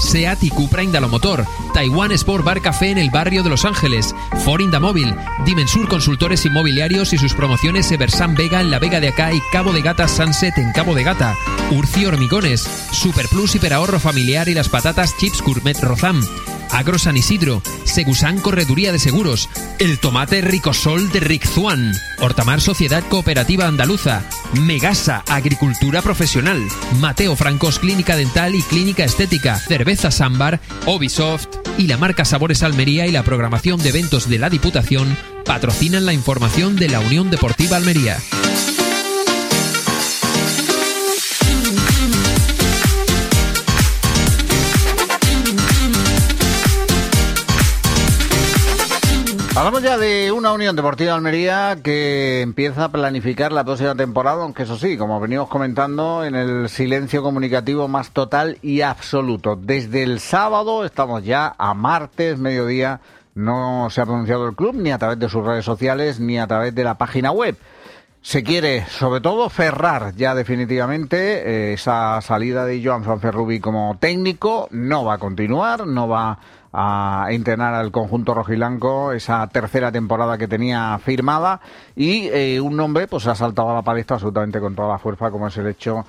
SEAT y Cupra Indalomotor, Taiwan Sport Bar Café en el barrio de Los Ángeles, Ford Indamóvil, Dimensur Consultores Inmobiliarios y sus promociones Eversan Vega en la Vega de Acá y Cabo de Gata Sunset en Cabo de Gata, Urci Hormigones, Superplus Hiperahorro Familiar y las patatas Chips Gourmet Rozam, Agro San Isidro, Segusán Correduría de Seguros, el tomate Ricosol de Riczuan, Hortamar Sociedad Cooperativa Andaluza, Megasa Agricultura Profesional, Mateo Francos Clínica Dental y Clínica Estética, Cerveza Sambar, Ubisoft y la marca Sabores Almería y la programación de eventos de la Diputación patrocinan la información de la Unión Deportiva Almería. Hablamos ya de una Unión Deportiva Almería que empieza a planificar la próxima temporada, aunque eso sí, como venimos comentando, en el silencio comunicativo más total y absoluto. Desde el sábado, estamos ya a martes, mediodía, no se ha pronunciado el club ni a través de sus redes sociales ni a través de la página web. Se quiere, sobre todo, cerrar ya definitivamente esa salida de Joan Fanferrubi como técnico. No va a continuar, no va a entrenar al conjunto rojiblanco esa tercera temporada que tenía firmada, y un nombre pues ha saltado a la palestra absolutamente con toda la fuerza, como es el hecho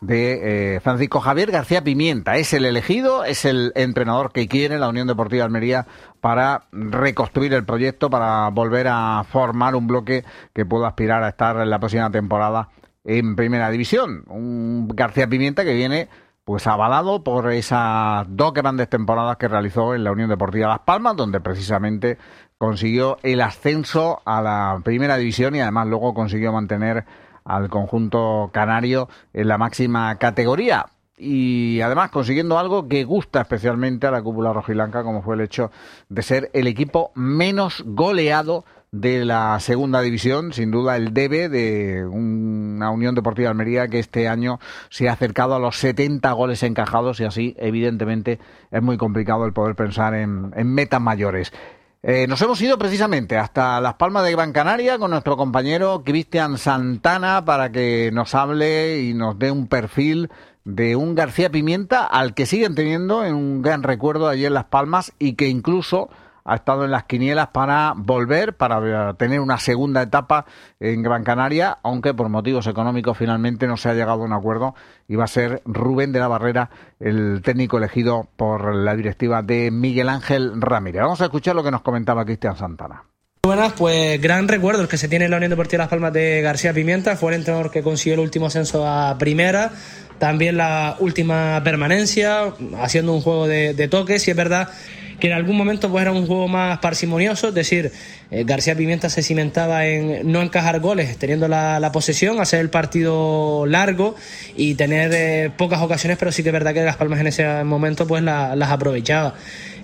de Francisco Javier García Pimienta. Es el elegido, es el entrenador que quiere la Unión Deportiva Almería para reconstruir el proyecto, para volver a formar un bloque que pueda aspirar a estar en la próxima temporada en Primera División. Un García Pimienta que viene pues avalado por esas dos grandes temporadas que realizó en la Unión Deportiva Las Palmas, donde precisamente consiguió el ascenso a la Primera División y además luego consiguió mantener al conjunto canario en la máxima categoría. Y además consiguiendo algo que gusta especialmente a la cúpula rojiblanca, como fue el hecho de ser el equipo menos goleado de la segunda división. Sin duda el debe de una Unión Deportiva Almería que este año se ha acercado a los 70 goles encajados, y así evidentemente es muy complicado el poder pensar en metas mayores. Nos hemos ido precisamente hasta Las Palmas de Gran Canaria con nuestro compañero Cristian Santana para que nos hable y nos dé un perfil de un García Pimienta al que siguen teniendo en un gran recuerdo allí en Las Palmas, y que incluso ha estado en las quinielas para volver, para tener una segunda etapa en Gran Canaria, aunque por motivos económicos finalmente no se ha llegado a un acuerdo, y va a ser Rubén de la Barrera el técnico elegido por la directiva de Miguel Ángel Ramírez. Vamos a escuchar lo que nos comentaba Cristian Santana. Buenas, pues gran recuerdo el que se tiene en la Unión Deportiva Las Palmas de García Pimienta. Fue el entrenador que consiguió el último ascenso a Primera, también la última permanencia, haciendo un juego de toques, y es verdad que en algún momento pues era un juego más parsimonioso, es decir, García Pimienta se cimentaba en no encajar goles teniendo la posesión, hacer el partido largo y tener pocas ocasiones, pero sí que es verdad que Las Palmas en ese momento pues las aprovechaba.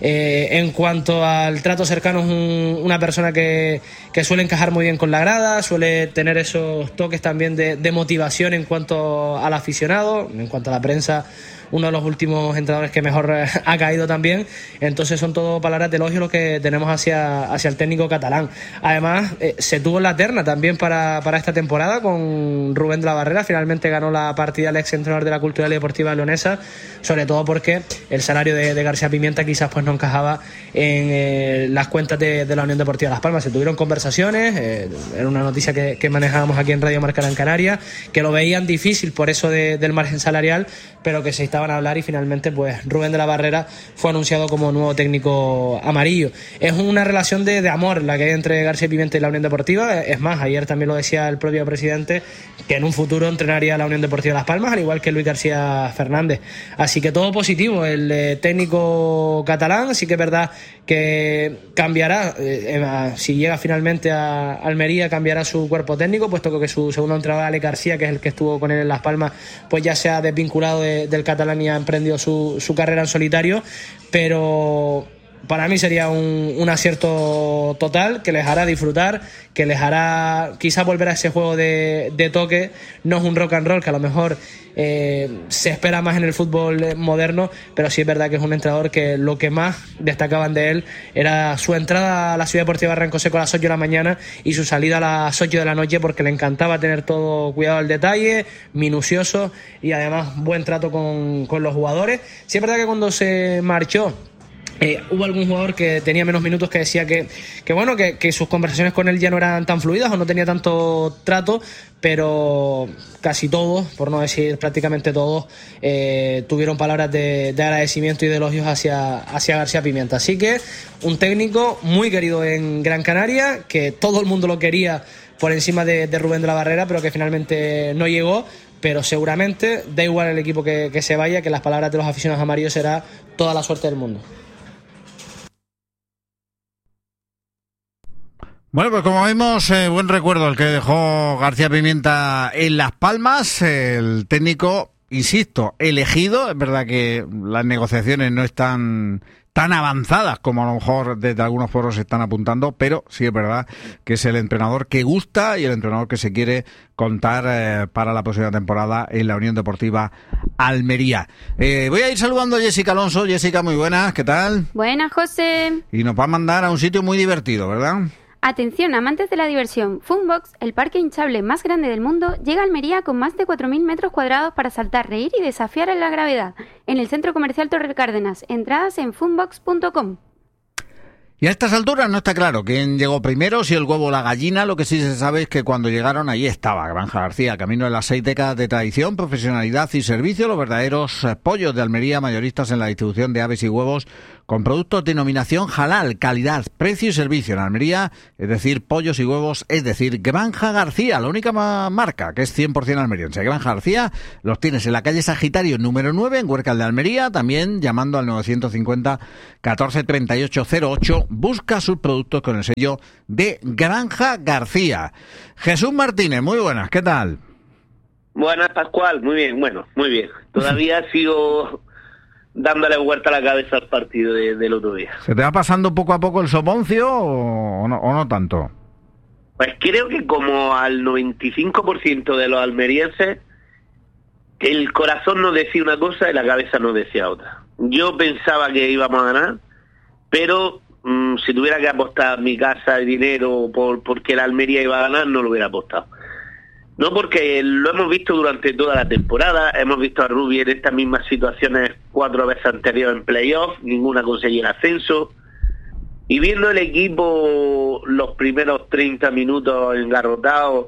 En cuanto al trato cercano, es una persona que suele encajar muy bien con la grada, suele tener esos toques también de motivación en cuanto al aficionado, en cuanto a la prensa, uno de los últimos entrenadores que mejor ha caído también. Entonces son todo palabras de elogio lo que tenemos hacia el técnico catalán. Además, se tuvo en la terna también para esta temporada con Rubén de la Barrera. Finalmente ganó la partida el ex entrenador de la Cultural y Deportiva leonesa, sobre todo porque el salario de García Pimienta quizás pues no encajaba en las cuentas de la Unión Deportiva Las Palmas. Se tuvieron conversaciones, era una noticia que manejábamos aquí en Radio Marca Gran Canaria, que lo veían difícil por eso del margen salarial, pero que se estaban a hablar, y finalmente pues Rubén de la Barrera fue anunciado como nuevo técnico amarillo. Es una relación de amor la que hay entre García Pimienta y la Unión Deportiva. Es más, ayer también lo decía el propio presidente, que en un futuro entrenaría a la Unión Deportiva Las Palmas, al igual que Luis García Fernández. Así que todo positivo. El técnico catalán sí que es verdad que cambiará, si llega finalmente a Almería, cambiará su cuerpo técnico, puesto que su segundo entrenador, Ale García, que es el que estuvo con él en Las Palmas, pues ya se ha desvinculado del catalán y ha emprendido su carrera en solitario. Pero para mí sería un acierto total, que les hará disfrutar, que les hará quizás volver a ese juego de toque. No es un rock and roll que a lo mejor se espera más en el fútbol moderno, pero sí es verdad que es un entrenador que lo que más destacaban de él era su entrada a la Ciudad Deportiva Barranco Seco a las 8 de la mañana y su salida a las 8 de la noche, porque le encantaba tener todo cuidado al detalle, minucioso y además buen trato con los jugadores. Sí es verdad que cuando se marchó hubo algún jugador que tenía menos minutos que decía que sus conversaciones con él ya no eran tan fluidas o no tenía tanto trato, pero casi todos, por no decir prácticamente todos, tuvieron palabras de agradecimiento y de elogios hacia García Pimienta. Así que un técnico muy querido en Gran Canaria, que todo el mundo lo quería por encima de Rubén de la Barrera, pero que finalmente no llegó. Pero seguramente, da igual el equipo que se vaya, que las palabras de los aficionados amarillos será toda la suerte del mundo. Bueno, pues como vimos, buen recuerdo el que dejó García Pimienta en Las Palmas, el técnico, insisto, elegido. Es verdad que las negociaciones no están tan avanzadas como a lo mejor desde algunos foros se están apuntando, pero sí es verdad que es el entrenador que gusta y el entrenador que se quiere contar para la próxima temporada en la Unión Deportiva Almería. Voy a ir saludando a Jessica Alonso. Jessica, muy buenas, ¿qué tal? Buenas, José. Y nos va a mandar a un sitio muy divertido, ¿verdad? Atención, amantes de la diversión. Funbox, el parque hinchable más grande del mundo, llega a Almería con más de 4.000 metros cuadrados para saltar, reír y desafiar a la gravedad. En el Centro Comercial Torre Cárdenas. Entradas en funbox.com. Y a estas alturas no está claro quién llegó primero, si el huevo o la gallina. Lo que sí se sabe es que cuando llegaron, allí estaba Granja García, camino de las 6 décadas de tradición, profesionalidad y servicio, los verdaderos pollos de Almería, mayoristas en la distribución de aves y huevos, con productos de denominación halal, calidad, precio y servicio en Almería, es decir, pollos y huevos, es decir, Granja García, la única marca que es 100% almeriense. Granja García los tienes en la calle Sagitario número 9, en Huércal de Almería, también llamando al 950 14 38 08. Busca sus productos con el sello de Granja García. Jesús Martínez, muy buenas, ¿qué tal? Buenas, Pascual, muy bien, bueno, muy bien. Todavía sigo dándole vuelta a la cabeza al partido del otro día. ¿Se te va pasando poco a poco el soponcio o no tanto? Pues creo que como al 95% de los almerienses, el corazón nos decía una cosa y la cabeza nos decía otra. Yo pensaba que íbamos a ganar, pero si tuviera que apostar mi casa y dinero porque la Almería iba a ganar, no lo hubiera apostado. No, porque lo hemos visto durante toda la temporada, hemos visto a Rubi en estas mismas situaciones 4 veces anteriores en playoff, ninguna conseguía el ascenso, y viendo el equipo los primeros 30 minutos engarrotados,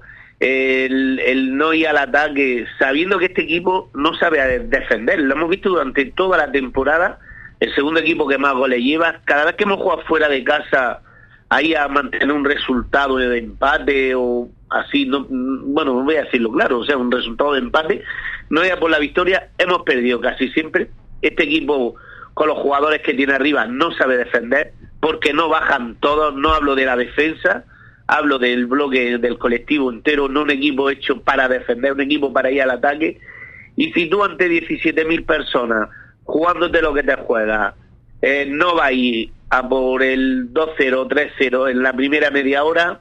el no ir al ataque, sabiendo que este equipo no sabe defender, lo hemos visto durante toda la temporada, el segundo equipo que más goles lleva, cada vez que hemos jugado fuera de casa, ahí a mantener un resultado de empate o así, no voy a decirlo claro, o sea, un resultado de empate, no era por la victoria, hemos perdido casi siempre. Este equipo, con los jugadores que tiene arriba, no sabe defender, porque no bajan todos, no hablo de la defensa, hablo del bloque, del colectivo entero, no un equipo hecho para defender, un equipo para ir al ataque, y si tú ante 17.000 personas, jugándote lo que te juegas, no va a ir a por el 2-0 o 3-0 en la primera media hora,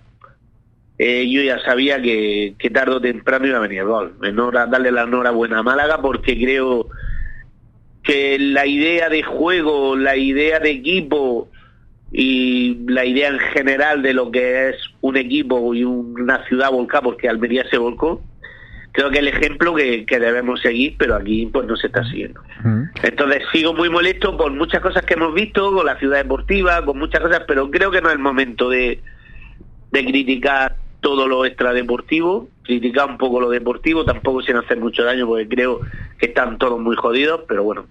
yo ya sabía que tarde o temprano iba a venir el gol. Darle la enhorabuena a Málaga, porque creo que la idea de juego, la idea de equipo y la idea en general de lo que es un equipo y una ciudad volcada, porque Almería se volcó, creo que el ejemplo que debemos seguir, pero aquí pues no se está siguiendo. Entonces sigo muy molesto por muchas cosas que hemos visto con la ciudad deportiva, con muchas cosas, pero creo que no es el momento de criticar todo lo extradeportivo, criticar un poco lo deportivo, tampoco sin hacer mucho daño, porque creo que están todos muy jodidos, pero bueno.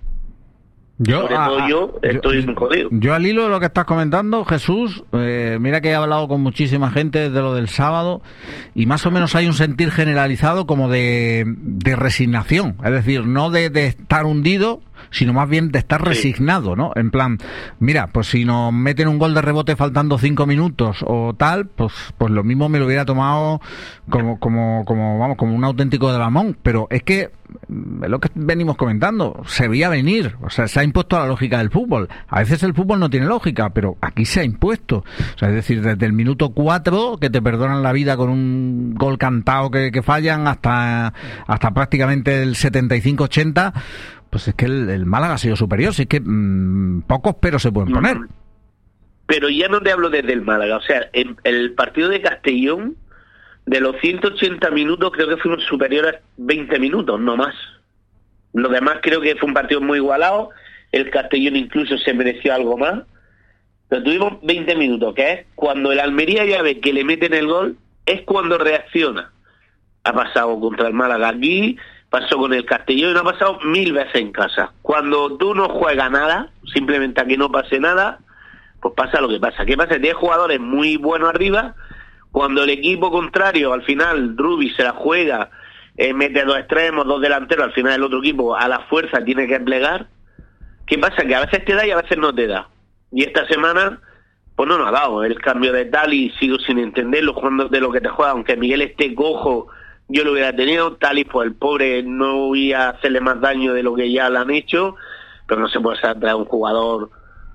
Yo estoy muy jodido. Yo al hilo de lo que estás comentando, Jesús, mira que he hablado con muchísima gente desde lo del sábado y más o menos hay un sentir generalizado como de resignación, es decir, no de estar hundido, sino más bien de estar resignado, ¿no? En plan, mira, pues si nos meten un gol de rebote faltando 5 minutos o tal, pues lo mismo me lo hubiera tomado como un auténtico dramón, pero es que es lo que venimos comentando, se veía venir, o sea, se ha impuesto a la lógica del fútbol. A veces el fútbol no tiene lógica, pero aquí se ha impuesto. O sea, es decir, desde el minuto 4, que te perdonan la vida con un gol cantado que fallan, hasta prácticamente el 75-80, pues es que el Málaga ha sido superior. Si es que pocos peros se pueden poner. Pero ya no te hablo desde el Málaga, o sea, en el partido de Castellón, de los 180 minutos creo que fuimos superiores 20 minutos, no más. Lo demás creo que fue un partido muy igualado, el Castellón incluso se mereció algo más, pero tuvimos 20 minutos, que es cuando el Almería ya ve que le meten el gol, es cuando reacciona. Ha pasado contra el Málaga aquí, pasó con el Castellón y ha pasado 1000 veces en casa. Cuando tú no juegas nada, simplemente a que no pase nada, pues pasa lo que pasa. ¿Qué pasa? Tienes jugadores muy buenos arriba. Cuando el equipo contrario, al final, Rubi se la juega, mete 2 extremos, 2 delanteros, al final el otro equipo a la fuerza tiene que plegar. ¿Qué pasa? Que a veces te da y a veces no te da. Y esta semana, pues no nos ha dado. El cambio de Tali, sigo sin entenderlo, jugando de lo que te juega, aunque Miguel esté cojo, yo lo hubiera tenido. Tali, pues el pobre no voy a hacerle más daño de lo que ya le han hecho, pero no se puede traer a un jugador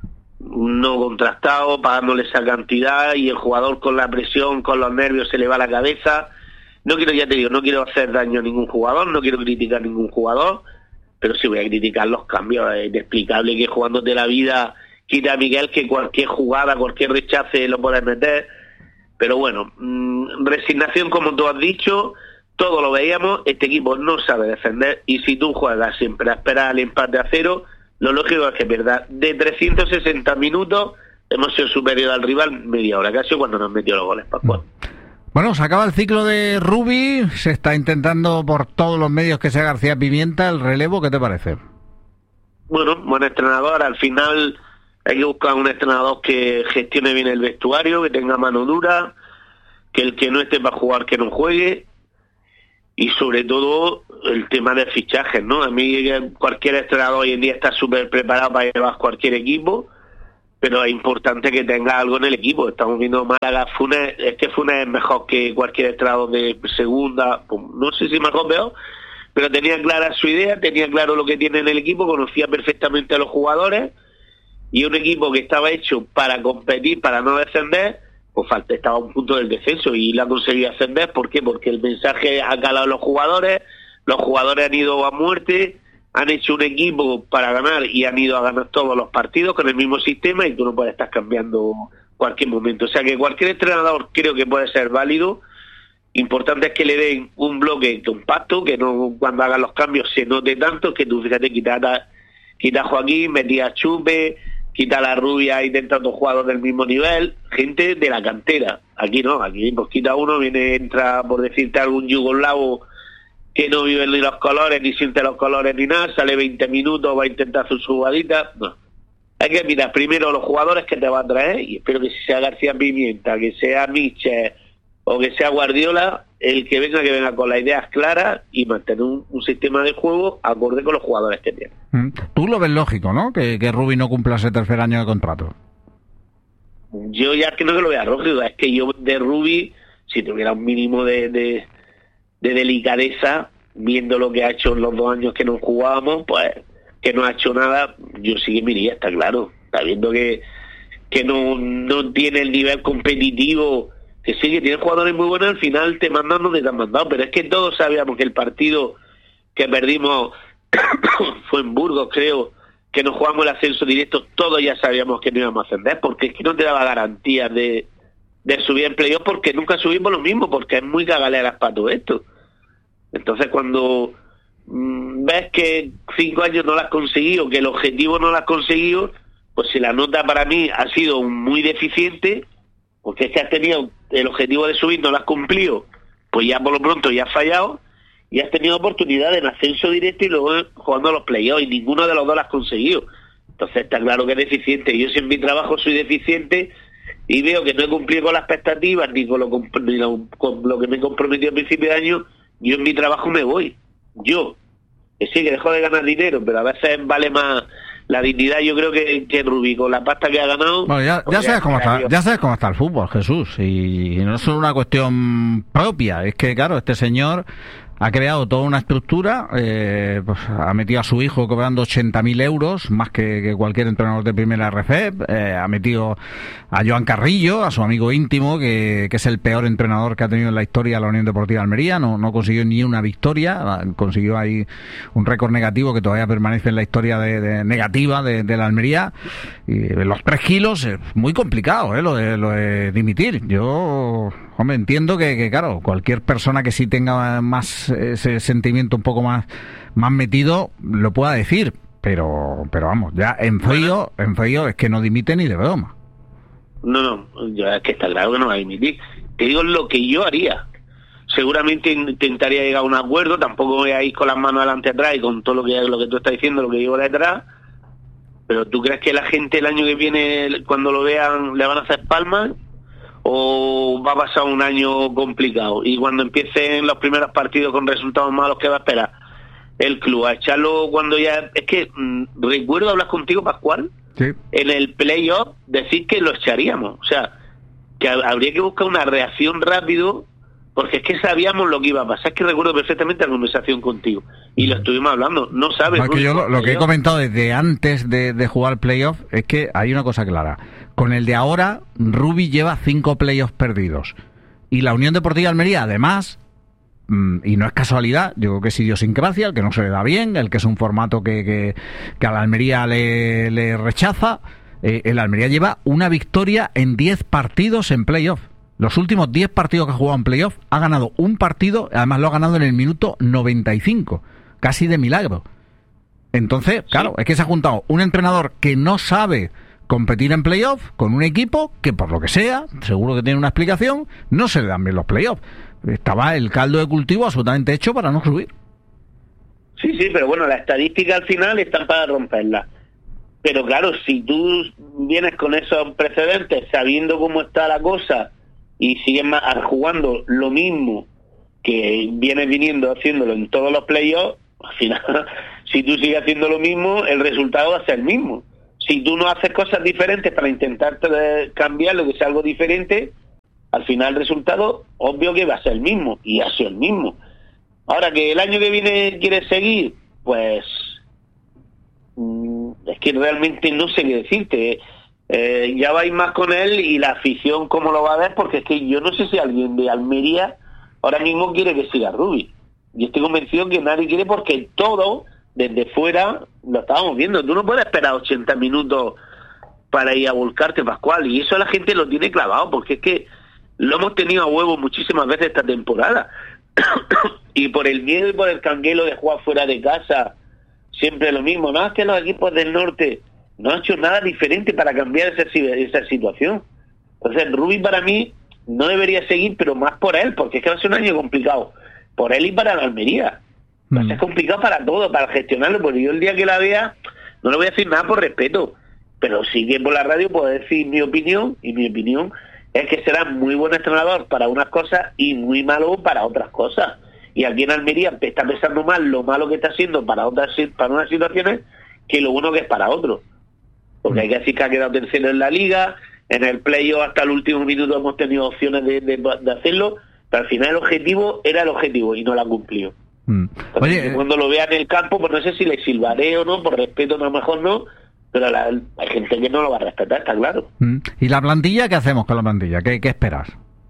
no contrastado, pagándole esa cantidad, y el jugador con la presión, con los nervios, se le va la cabeza. No quiero, ya te digo, no quiero hacer daño a ningún jugador, no quiero criticar a ningún jugador, pero sí voy a criticar los cambios. Es inexplicable que jugándote la vida quita a Miguel, que cualquier jugada, cualquier rechace lo puedes meter. Pero bueno, resignación, como tú has dicho, todo lo veíamos, este equipo no sabe defender, y si tú juegas siempre a esperar al empate a 0, lo lógico es que pierda. De 360 minutos hemos sido superior al rival media hora, casi cuando nos metió los goles, Pascual. Bueno, se acaba el ciclo de Rubi, se está intentando por todos los medios que sea García Pimienta el relevo. ¿Qué te parece? Bueno, buen entrenador. Al final hay que buscar un entrenador que gestione bien el vestuario, que tenga mano dura, que el que no esté para jugar que no juegue, y sobre todo el tema de fichajes, ¿no? A mí cualquier entrenador hoy en día está súper preparado para llevar cualquier equipo, pero es importante que tenga algo en el equipo. Estamos viendo Málaga, Funes es mejor que cualquier entrenador de segunda, pues, no sé si mejor o peor, pero tenía clara su idea, tenía claro lo que tiene en el equipo, conocía perfectamente a los jugadores, y un equipo que estaba hecho para competir, para no descender, pues estaba a un punto del descenso y la ha conseguido ascender. ¿Por qué? Porque el mensaje ha calado a los jugadores han ido a muerte, han hecho un equipo para ganar y han ido a ganar todos los partidos con el mismo sistema, y tú no puedes estar cambiando cualquier momento. O sea que cualquier entrenador creo que puede ser válido. Importante es que le den un bloque compacto, que no cuando hagan los cambios se note tanto, que tú fíjate, quita a Joaquín, metía a Chupe, quita a la Rubia intentando jugadores del mismo nivel, gente de la cantera. Aquí no, aquí pues quita uno, entra por decirte algún yugoslavo que no vive ni los colores, ni siente los colores ni nada, sale 20 minutos, va a intentar hacer su jugadita. No. Hay que mirar primero los jugadores que te va a traer, y espero que sea García Pimienta, que sea Michel o que sea Guardiola, el que venga con las ideas claras y mantener un sistema de juego acorde con los jugadores que tiene. Tú lo ves lógico, ¿no? Que Rubi no cumpla ese tercer año de contrato. Yo ya que no que lo vea lógico, es que yo de Rubi, si tuviera un mínimo de delicadeza, viendo lo que ha hecho en los 2 años que no jugábamos, pues que no ha hecho nada, yo sí que me iría, está claro. Está viendo que no tiene el nivel competitivo, que sí que tiene jugadores muy buenos, al final te mandan donde te han mandado, pero es que todos sabíamos que el partido que perdimos fue en Burgos, creo, que nos jugamos el ascenso directo, todos ya sabíamos que no íbamos a ascender, porque es que no te daba garantías de subir en playoff, porque nunca subimos lo mismo, porque es muy cagaleras para todo esto. Entonces cuando ves que 5 años no lo has conseguido, que el objetivo no lo has conseguido, pues si la nota para mí ha sido muy deficiente, porque es que has tenido el objetivo de subir, no lo has cumplido, pues ya por lo pronto ya has fallado, y has tenido oportunidad en ascenso directo y luego jugando a los playoffs, y ninguno de los dos lo has conseguido. Entonces está claro que es deficiente. Yo si en mi trabajo soy deficiente y veo que no he cumplido con las expectativas ni con lo que me he comprometido a principio de año, yo en mi trabajo me voy. Yo. Que sí, que dejó de ganar dinero, pero a veces vale más la dignidad, yo creo que Rubí, con la pasta que ha ganado... Bueno, ya sabes cómo está el fútbol, Jesús, y no es solo una cuestión propia, es que, claro, este señor ha creado toda una estructura, pues, ha metido a su hijo cobrando 80.000 euros, más que cualquier entrenador de primera RFEP, ha metido a Joan Carrillo, a su amigo íntimo, que es el peor entrenador que ha tenido en la historia la Unión Deportiva Almería, no consiguió ni una victoria, consiguió ahí un récord negativo que todavía permanece en la historia negativa de la Almería, y los 3 kilos es muy complicado, lo de dimitir. Yo... Hombre, entiendo que claro, cualquier persona que sí tenga más ese sentimiento un poco más metido lo pueda decir, pero vamos, ya en frío es que no dimite ni de broma. No, es que está claro que no va a dimitir. Te digo lo que yo haría. Seguramente intentaría llegar a un acuerdo, tampoco voy a ir con las manos adelante atrás y con todo lo que tú estás diciendo, lo que llevo detrás, pero ¿tú crees que la gente el año que viene, cuando lo vean, le van a hacer palmas? ¿O va a pasar un año complicado? Y cuando empiecen los primeros partidos con resultados malos, ¿qué va a esperar el club? ¿A echarlo cuando ya...? Es que recuerdo hablar contigo, Pascual, sí, en el playoff, decir que lo echaríamos. O sea, que habría que buscar una reacción rápido, porque es que sabíamos lo que iba a pasar. Es que recuerdo perfectamente la conversación contigo. Y lo estuvimos hablando. No sabes... No, que yo lo que he comentado desde antes de jugar el playoff es que hay una cosa clara. Con el de ahora, Rubí lleva 5 playoffs perdidos. Y la Unión Deportiva Almería, además, y no es casualidad, yo creo que es idiosincrasia, el que no se le da bien, el que es un formato que a la Almería le rechaza, el Almería lleva una victoria en 10 partidos en playoff. Los últimos 10 partidos que ha jugado en playoff, ha ganado un partido, además lo ha ganado en el minuto 95, casi de milagro. Entonces, claro, sí, es que se ha juntado un entrenador que no sabe competir en playoff con un equipo que, por lo que sea, seguro que tiene una explicación, no se le dan bien los playoffs. Estaba el caldo de cultivo absolutamente hecho para no subir. Sí, pero bueno, las estadísticas al final están para romperlas. Pero claro, si tú vienes con esos precedentes, sabiendo cómo está la cosa, y sigues jugando lo mismo que vienes haciéndolo en todos los playoffs, al final, si tú sigues haciendo lo mismo, el resultado va a ser el mismo. Si tú no haces cosas diferentes para intentar cambiar lo que sea algo diferente, al final el resultado, obvio que va a ser el mismo, y ha sido el mismo. Ahora, que el año que viene quieres seguir, pues es que realmente no sé qué decirte. Ya vais más con él, y la afición cómo lo va a ver, porque es que yo no sé si alguien de Almería ahora mismo quiere que siga Rubí. Y estoy convencido que nadie quiere, porque todo... desde fuera lo estábamos viendo. Tú no puedes esperar 80 minutos para ir a volcarte, Pascual, y eso la gente lo tiene clavado, porque es que lo hemos tenido a huevo muchísimas veces esta temporada. Y por el miedo y por el canguelo de jugar fuera de casa, siempre lo mismo. Nada más que los equipos del norte no han hecho nada diferente para cambiar esa situación. Entonces Rubí para mí no debería seguir, pero más por él, porque es que va a ser un año complicado por él y para la Almería. Va a ser complicado para todo, para gestionarlo, porque yo el día que la vea no le voy a decir nada por respeto, pero sí que por la radio puedo decir mi opinión, y mi opinión es que será muy buen entrenador para unas cosas y muy malo para otras cosas. Y aquí en Almería está pensando más lo malo que está haciendo para unas situaciones que lo bueno que es para otros. Porque hay que decir que ha quedado tercero en la liga, en el playoff hasta el último minuto hemos tenido opciones de hacerlo, pero al final el objetivo era el objetivo y no lo ha cumplido. Oye, cuando lo vea en el campo, pues no sé si le silbaré o no, por respeto a lo mejor no, pero hay gente que no lo va a respetar, está claro. ¿Y la plantilla? ¿Qué hacemos con la plantilla? ¿Qué esperas?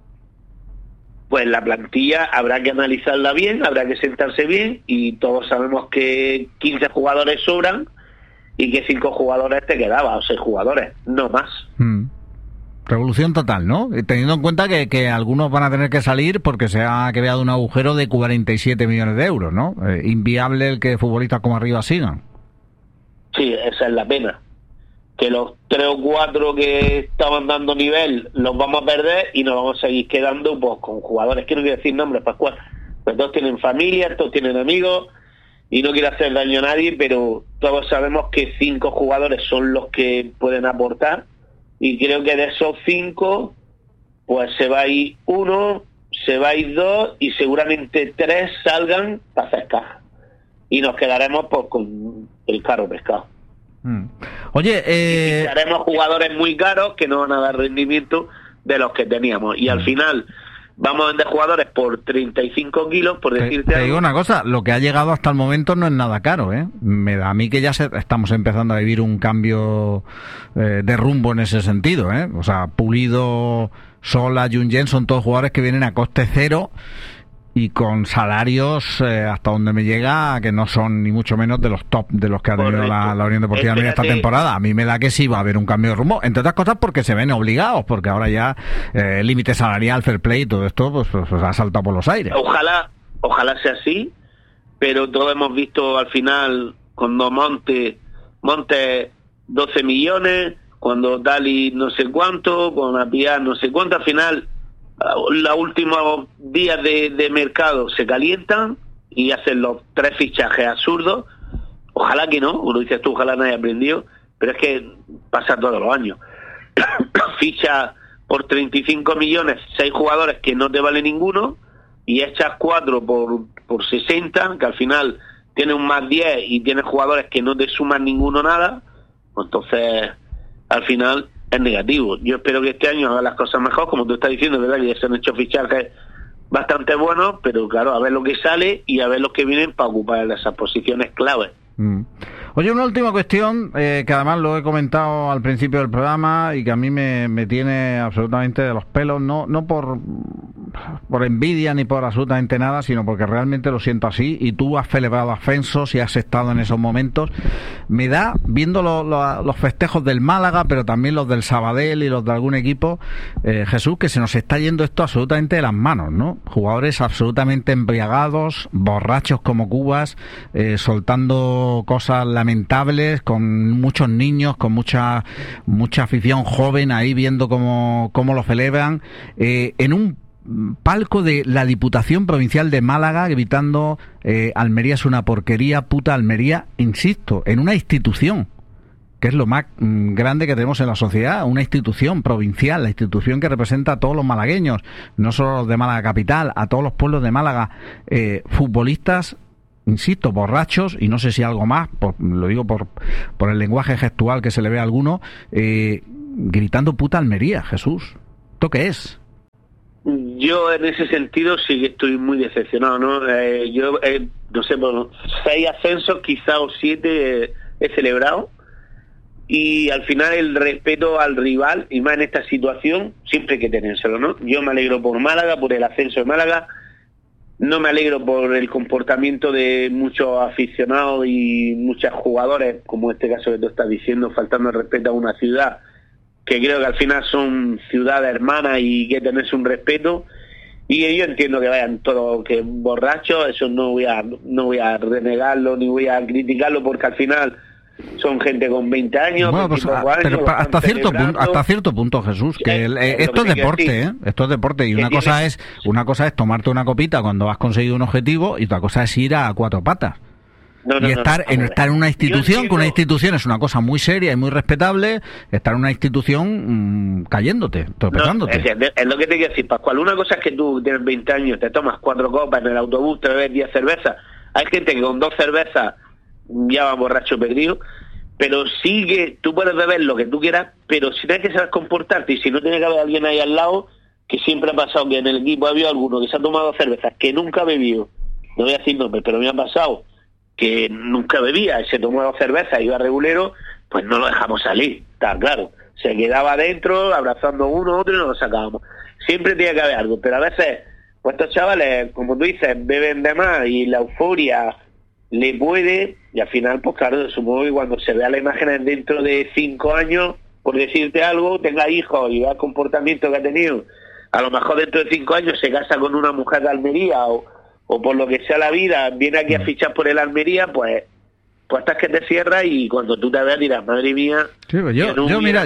Pues la plantilla habrá que analizarla bien, habrá que sentarse bien, y todos sabemos que 15 jugadores sobran y que 5 jugadores te quedaban, o 6 jugadores, no más. Revolución total, ¿no? Teniendo en cuenta que algunos van a tener que salir porque se ha creado un agujero de 47 millones de euros, ¿no? Inviable el que futbolistas como arriba sigan. Sí, esa es la pena. Que los 3 o 4 que estaban dando nivel los vamos a perder y nos vamos a seguir quedando pues con jugadores, que no quiero decir nombres, Pascual, pues todos tienen familia, todos tienen amigos, y no quiero hacer daño a nadie, pero todos sabemos que 5 jugadores son los que pueden aportar. Y creo que de esos 5, pues se va a ir 1, se va a ir 2 y seguramente 3 salgan para hacer caja. y nos quedaremos pues con el caro pescado. Oye, haremos jugadores muy caros que no van a dar rendimiento de los que teníamos, y al final vamos a vender jugadores por 35 kilos, por decirte te algo. digo una cosa, lo que ha llegado hasta el momento no es nada caro, ¿eh? Me da a mí que ya estamos empezando a vivir un cambio de rumbo en ese sentido, ¿eh? O sea, Pulido, Sola, Junyent son todos jugadores que vienen a coste cero y con salarios hasta donde me llega, que no son ni mucho menos de los top de los que ha tenido la Unión Deportiva Almería esta temporada. A mí me da que sí va a haber un cambio de rumbo, entre otras cosas porque se ven obligados, porque ahora ya el límite salarial, fair play y todo esto pues ha saltado por los aires. Ojalá sea así, pero todos hemos visto al final cuando Monte 12 millones, cuando Dali no sé cuánto, con Apiar no sé cuánto, al final los últimos días de mercado se calientan y hacen los 3 fichajes absurdos. Ojalá que no, como dices tú, ojalá no haya aprendido, pero es que pasa todos los años. Ficha por 35 millones 6 jugadores que no te vale ninguno, y echas 4 por 60, que al final tienes un más 10 y tienes jugadores que no te suman ninguno nada. Entonces al final es negativo. Yo espero que este año haga las cosas mejor, como tú estás diciendo, ¿verdad? Que ya se han hecho fichajes bastante buenos, pero claro, a ver lo que sale y a ver los que vienen para ocupar esas posiciones claves. Oye, una última cuestión, que además lo he comentado al principio del programa y que a mí me tiene absolutamente de los pelos, no por envidia ni por absolutamente nada, sino porque realmente lo siento así, y tú has celebrado ascensos y has estado en esos momentos. Me da, viendo los festejos del Málaga, pero también los del Sabadell y los de algún equipo, Jesús, que se nos está yendo esto absolutamente de las manos, ¿no? Jugadores absolutamente embriagados, borrachos como cubas, soltando cosas lamentables, con muchos niños, con mucha afición joven ahí viendo cómo lo celebran, en un palco de la Diputación Provincial de Málaga, gritando Almería es una porquería, puta Almería, insisto, en una institución que es lo más grande que tenemos en la sociedad, una institución provincial, la institución que representa a todos los malagueños, no solo los de Málaga capital, a todos los pueblos de Málaga, futbolistas, insisto, borrachos, y no sé si algo más, lo digo por el lenguaje gestual que se le ve a alguno, gritando puta Almería. Jesús, ¿esto qué es? Yo en ese sentido sí que estoy muy decepcionado, ¿no? Yo, no sé, por 6 ascensos, quizá o 7 he celebrado, y al final el respeto al rival, y más en esta situación, siempre hay que tenérselo, ¿no? Yo me alegro por Málaga, por el ascenso de Málaga. No me alegro por el comportamiento de muchos aficionados y muchos jugadores, como este caso que tú estás diciendo, faltando el respeto a una ciudad que creo que al final son ciudades hermanas y que tenerse un respeto. Y yo entiendo que vayan todos que borrachos, eso no voy a renegarlo ni voy a criticarlo, porque al final son gente con 20 años, bueno, pues, pero hasta cierto punto, Jesús, que esto es deporte, esto es deporte, y una cosa es tomarte una copita cuando has conseguido un objetivo, y otra cosa es ir a 4 patas. Estar en una institución, que una institución es una cosa muy seria y muy respetable, estar en una institución cayéndote, tropezándote. Es lo que te quiero decir, Pascual. Una cosa es que tú tienes 20 años, te tomas 4 copas en el autobús, te bebes 10 cervezas. Hay gente que con 2 cervezas ya va borracho perdido, pero sí que tú puedes beber lo que tú quieras, pero si tienes que saber comportarte, y si no tiene que haber alguien ahí al lado, que siempre ha pasado que en el equipo ha habido alguno que se ha tomado cervezas, que nunca ha bebido, no voy a decir nombres, pero me ha pasado que nunca bebía y se tomó 2 cervezas, iba regulero, pues no lo dejamos salir, está claro, se quedaba adentro abrazando uno a otro y no lo sacábamos. Siempre tiene que haber algo, pero a veces pues estos chavales, como tú dices, beben de más y la euforia le puede, y al final, pues claro, supongo que cuando se vea la imagen dentro de 5 años, por decirte algo, tenga hijos y vea el comportamiento que ha tenido, a lo mejor dentro de 5 años se casa con una mujer de Almería o por lo que sea la vida, viene aquí a fichar por el Almería, pues pues hasta que te cierras y cuando tú te veas dirás, madre mía. Sí, pues yo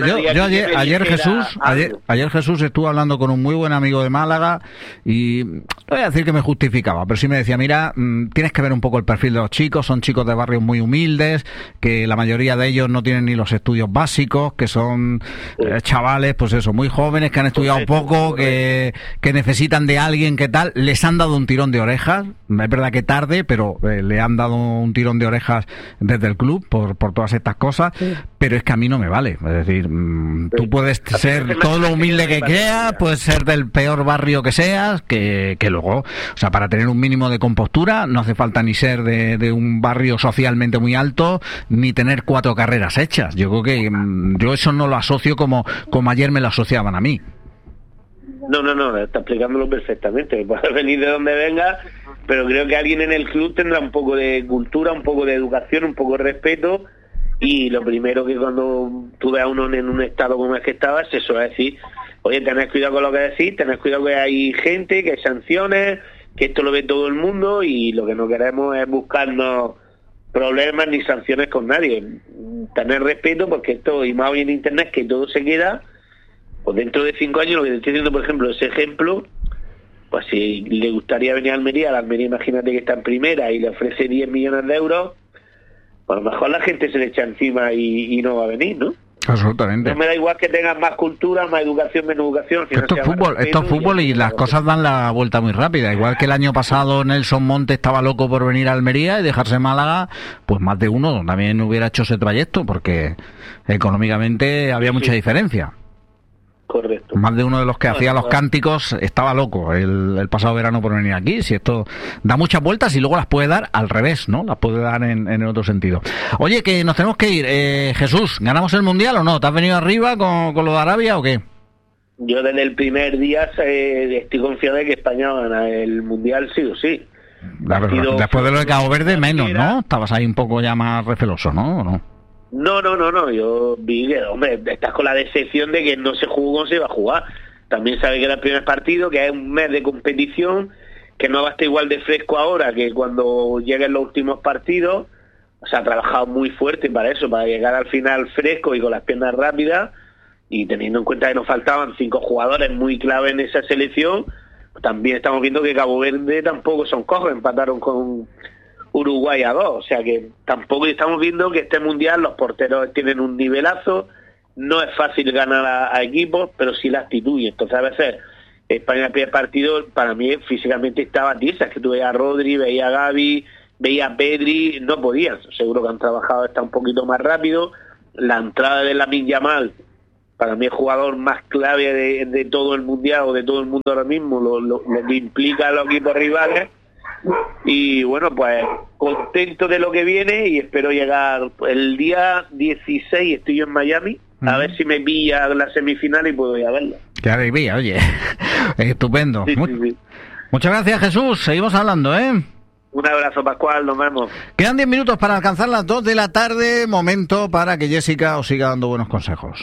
ayer Jesús estuvo hablando con un muy buen amigo de Málaga y no voy a decir que me justificaba, pero sí me decía, mira, tienes que ver un poco el perfil de los chicos, son chicos de barrios muy humildes, que la mayoría de ellos no tienen ni los estudios básicos, que son chavales, pues eso, muy jóvenes, que han estudiado poco, que necesitan de alguien que tal, les han dado un tirón de orejas, es verdad que tarde, pero le han dado un tirón de orejas desde el club por todas estas cosas, pero es que a mí no me vale. Es decir, tú puedes ser todo lo humilde que quieras, puedes ser del peor barrio que seas, que luego, o sea, para tener un mínimo de compostura no hace falta ni ser de un barrio socialmente muy alto, ni tener 4 carreras hechas. Yo creo que yo eso no lo asocio como ayer me lo asociaban a mí. No, está explicándolo perfectamente. Puedes venir de donde venga, pero creo que alguien en el club tendrá un poco de cultura, un poco de educación, un poco de respeto, y lo primero que cuando tú ves a uno en un estado como el que estaba, es eso, es decir, oye, tenés cuidado con lo que decís, tenés cuidado que hay gente, que hay sanciones, que esto lo ve todo el mundo, y lo que no queremos es buscarnos problemas ni sanciones con nadie. Tener respeto, porque esto, y más hoy en internet, que todo se queda, pues dentro de 5 años, lo que te estoy diciendo, por ejemplo, ese ejemplo, pues si le gustaría venir a Almería, la Almería imagínate que está en primera y le ofrece 10 millones de euros, pues a lo mejor la gente se le echa encima y no va a venir, ¿no? Absolutamente. No me da igual que tengan más cultura, más educación, menos educación. Esto es fútbol y las cosas dan la vuelta muy rápida. Igual que el año pasado Nelson Monte estaba loco por venir a Almería y dejarse Málaga, pues más de uno también hubiera hecho ese trayecto porque económicamente había mucha diferencia. Correcto. Más de uno de los que hacía los cánticos estaba loco el pasado verano por venir aquí. Si esto da muchas vueltas y luego las puede dar al revés, ¿no? Las puede dar en otro sentido. Oye, que nos tenemos que ir. Jesús, ¿ganamos el Mundial o no? ¿Te has venido arriba con lo de Arabia o qué? Yo desde el primer día estoy confiado de que España va a ganar el Mundial sí o sí. Después de lo de Cabo Verde, menos, ¿no? Estabas ahí un poco ya más receloso, ¿no? ¿O no? No, yo vi que, hombre, estás con la decepción de que no se jugó como se iba a jugar. También sabe que era el primer partido, que es un mes de competición, que no va a estar igual de fresco ahora que cuando lleguen los últimos partidos. O sea, ha trabajado muy fuerte para eso, para llegar al final fresco y con las piernas rápidas, y teniendo en cuenta que nos faltaban 5 jugadores muy clave en esa selección, pues también estamos viendo que Cabo Verde tampoco son cojos, empataron con Uruguay a 2, o sea que tampoco estamos viendo que este mundial los porteros tienen un nivelazo, no es fácil ganar a equipos, pero sí la actitud, y entonces a veces España el primer partido para mí físicamente estaba tiesa, es que tú veías a Rodri, veías a Gavi, veías a Pedri, no podían, seguro que han trabajado está un poquito más rápido, la entrada de Lamine Yamal, para mí el jugador más clave de todo el mundial o de todo el mundo ahora mismo, lo que implica a los equipos rivales. Y bueno, pues contento de lo que viene y espero llegar el día 16, estoy yo en Miami, a ver si me pilla la semifinal y puedo ir a verla. Qué alegría, oye. Estupendo. Sí. Muchas gracias, Jesús, seguimos hablando, ¿eh? Un abrazo, Pascual, nos vemos. Quedan 10 minutos para alcanzar las 2 de la tarde, momento para que Jessica os siga dando buenos consejos.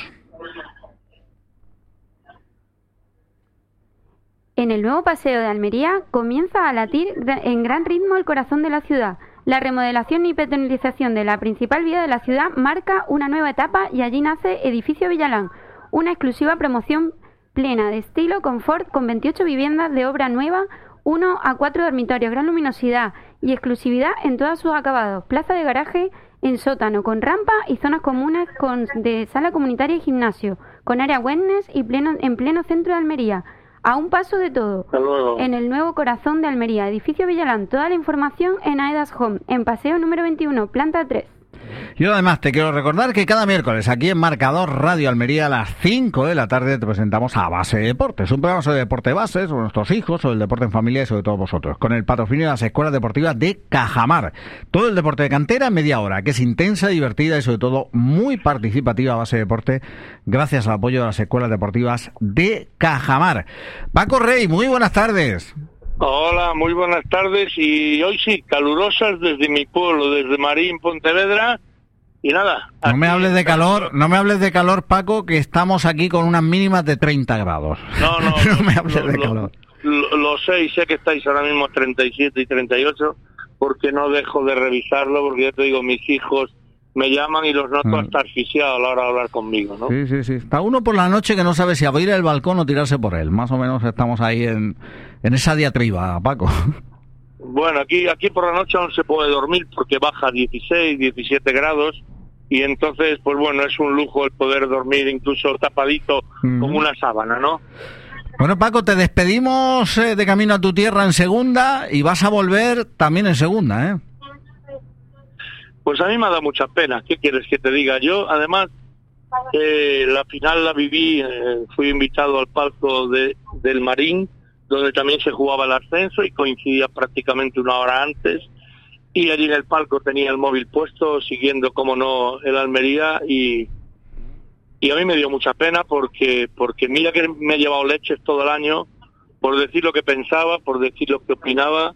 En el nuevo paseo de Almería comienza a latir en gran ritmo el corazón de la ciudad. La remodelación y betonización de la principal vía de la ciudad marca una nueva etapa y allí nace Edificio Villalán, una exclusiva promoción plena de estilo, confort, con 28 viviendas de obra nueva, 1 a 4 dormitorios, gran luminosidad y exclusividad en todos sus acabados, plaza de garaje en sótano con rampa y zonas comunes de sala comunitaria y gimnasio, con área wellness y en pleno centro de Almería. A un paso de todo, en el nuevo corazón de Almería, Edificio Villalán. Toda la información en Aedas Home, en Paseo número 21, planta 3. Yo además te quiero recordar que cada miércoles aquí en Marcador Radio Almería a las 5 de la tarde te presentamos a Base Deportes, un programa sobre deporte base, sobre nuestros hijos, sobre el deporte en familia y sobre todos vosotros, con el patrocinio de las escuelas deportivas de Cajamar. Todo el deporte de cantera en media hora, que es intensa, divertida y sobre todo muy participativa. Base Deporte, gracias al apoyo de las escuelas deportivas de Cajamar. Paco Rey, muy buenas tardes. Hola, muy buenas tardes, y hoy sí, calurosas desde mi pueblo, desde Marín, Pontevedra, y nada. No me hables de calor, Paco, que estamos aquí con unas mínimas de 30 grados. No me hables de calor. Lo sé, y sé que estáis ahora mismo 37 y 38, porque no dejo de revisarlo, porque ya te digo, mis hijos me llaman y los noto hasta asfixiados a la hora de hablar conmigo, ¿no? Sí. Está uno por la noche que no sabe si abrir el balcón o tirarse por él. Más o menos estamos ahí en esa diatriba, Paco. Bueno, aquí por la noche aún se puede dormir porque baja 16, 17 grados y entonces, pues bueno, es un lujo el poder dormir incluso tapadito con una sábana, ¿no? Bueno, Paco, te despedimos de camino a tu tierra en segunda y vas a volver también en segunda, ¿eh? Pues a mí me ha dado mucha pena, ¿qué quieres que te diga? Yo, además, la final la viví, fui invitado al palco del Marín, donde también se jugaba el ascenso y coincidía prácticamente una hora antes, y allí en el palco tenía el móvil puesto, siguiendo, como no, el Almería, y a mí me dio mucha pena porque mira que me he llevado leches todo el año por decir lo que pensaba, por decir lo que opinaba,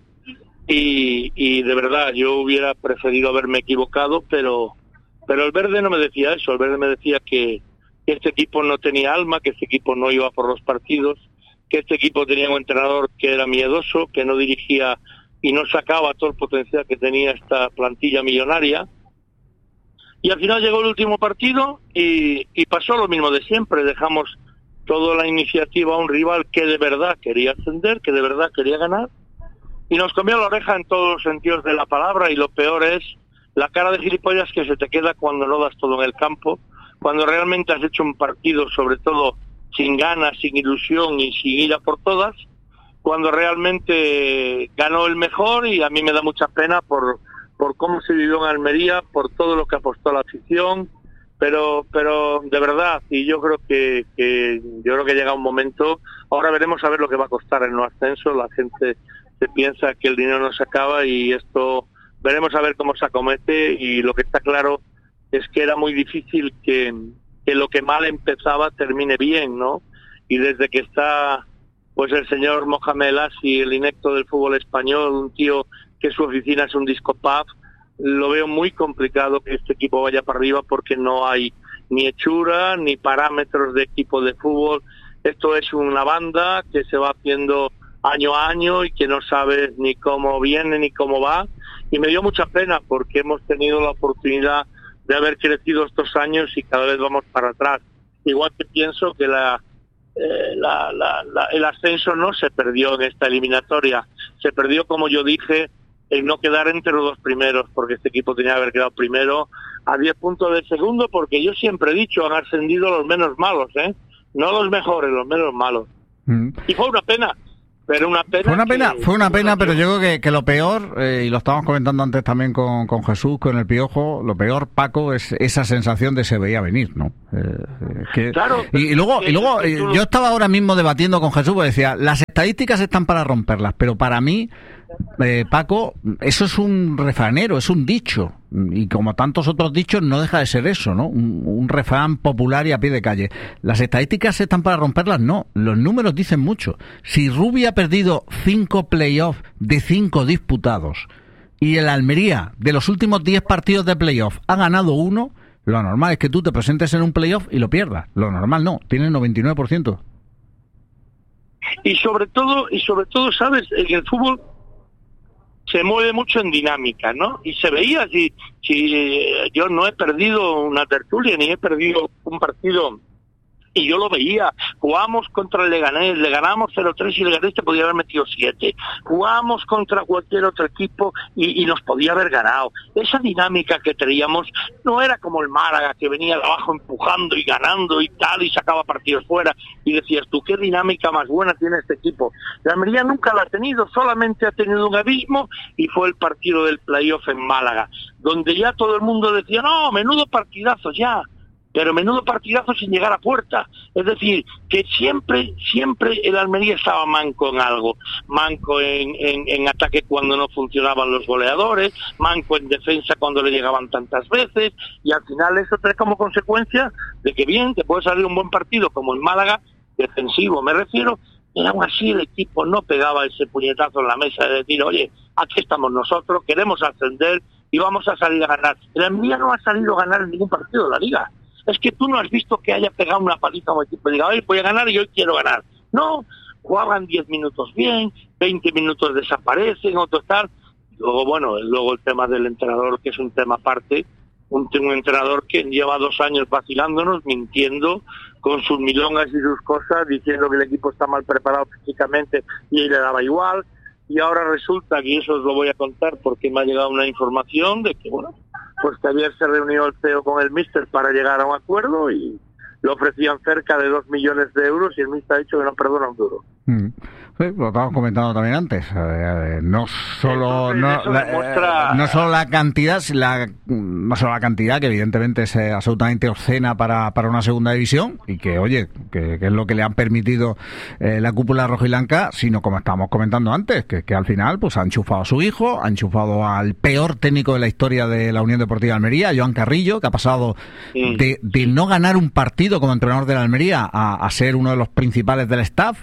y de verdad yo hubiera preferido haberme equivocado, pero el Verde no me decía eso. El Verde me decía que este equipo no tenía alma, que este equipo no iba por los partidos, que este equipo tenía un entrenador que era miedoso, que no dirigía y no sacaba todo el potencial que tenía esta plantilla millonaria. Y al final llegó el último partido y pasó lo mismo de siempre. Dejamos toda la iniciativa a un rival que de verdad quería ascender, que de verdad quería ganar, y nos comió la oreja en todos los sentidos de la palabra. Y lo peor es la cara de gilipollas que se te queda cuando no das todo en el campo, cuando realmente has hecho un partido, sobre todo sin ganas, sin ilusión y sin ir a por todas, cuando realmente ganó el mejor. Y a mí me da mucha pena por cómo se vivió en Almería, por todo lo que apostó la afición, pero de verdad, y yo creo que llega un momento, ahora veremos a ver lo que va a costar el no ascenso. La gente se piensa que el dinero no se acaba y esto veremos a ver cómo se acomete, y lo que está claro es que era muy difícil que lo que mal empezaba termine bien, ¿no? Y desde que está pues el señor Mohamed El Hassi, el inepto del fútbol español, un tío que su oficina es un disco pub, lo veo muy complicado que este equipo vaya para arriba, porque no hay ni hechura ni parámetros de equipo de fútbol. Esto es una banda que se va haciendo año a año y que no sabes ni cómo viene ni cómo va, y me dio mucha pena porque hemos tenido la oportunidad de haber crecido estos años y cada vez vamos para atrás. Igual que pienso que el ascenso no se perdió en esta eliminatoria, se perdió, como yo dije, en no quedar entre los dos primeros, porque este equipo tenía que haber quedado primero a 10 puntos del segundo, porque yo siempre he dicho, han ascendido los menos malos, no los mejores, los menos malos. Y fue una pena. Pero fue una pena, pero yo creo que lo peor, y lo estábamos comentando antes también con Jesús, con el Piojo, lo peor, Paco, es esa sensación de se veía venir, ¿no? Claro. Y luego yo estaba ahora mismo debatiendo con Jesús, porque decía, las estadísticas están para romperlas, pero para mí, Paco, eso es un refranero, es un dicho, y como tantos otros dichos no deja de ser eso, ¿no? Un refrán popular y a pie de calle. Las estadísticas están para romperlas, no, los números dicen mucho. Si Rubí ha perdido 5 playoffs de 5 disputados y el Almería de los últimos 10 partidos de playoff ha ganado 1, lo normal es que tú te presentes en un playoff y lo pierdas. Lo normal no, tiene el 99%. Y sobre todo, ¿sabes? En el fútbol se mueve mucho en dinámica, ¿no? Y se veía, si yo no he perdido una tertulia, ni he perdido un partido, y yo lo veía. Jugamos contra el Leganés, le ganamos 0-3 y el Leganés te podía haber metido 7. Jugamos contra cualquier otro equipo y nos podía haber ganado. Esa dinámica que teníamos no era como el Málaga, que venía de abajo empujando y ganando y tal, y sacaba partidos fuera, y decías tú, qué dinámica más buena tiene este equipo. La Almería nunca la ha tenido, solamente ha tenido un abismo, y fue el partido del playoff en Málaga, donde ya todo el mundo decía, no, menudo partidazo ya, pero menudo partidazo sin llegar a puerta. Es decir, que siempre el Almería estaba manco en algo, manco en ataque cuando no funcionaban los goleadores, manco en defensa cuando le llegaban tantas veces, y al final eso trae como consecuencia de que bien, te puede salir un buen partido como en Málaga, defensivo me refiero, y aún así el equipo no pegaba ese puñetazo en la mesa de decir, oye, aquí estamos nosotros, queremos ascender y vamos a salir a ganar. El Almería no ha salido a ganar en ningún partido de la Liga. Es que tú no has visto que haya pegado una paliza a un equipo y diga, hoy voy a ganar y hoy quiero ganar. No, jugaban 10 minutos bien, 20 minutos desaparecen, otros tal. Luego el tema del entrenador, que es un tema aparte, un entrenador que lleva 2 años vacilándonos, mintiendo con sus milongas y sus cosas, diciendo que el equipo está mal preparado físicamente y le daba igual, y ahora resulta, que eso os lo voy a contar porque me ha llegado una información de que, pues que ayer se reunió el CEO con el míster para llegar a un acuerdo y le ofrecían cerca de 2 millones de euros y el míster ha dicho que no perdona un duro. Sí, lo estábamos comentando también antes. No solo la cantidad, que evidentemente es absolutamente obscena para una segunda división y que, oye, que es lo que le han permitido la cúpula rojiblanca, sino como estábamos comentando antes, que al final pues ha enchufado a su hijo, ha enchufado al peor técnico de la historia de la Unión Deportiva de Almería, Joan Carrillo, que ha pasado de no ganar un partido como entrenador de la Almería a ser uno de los principales del staff.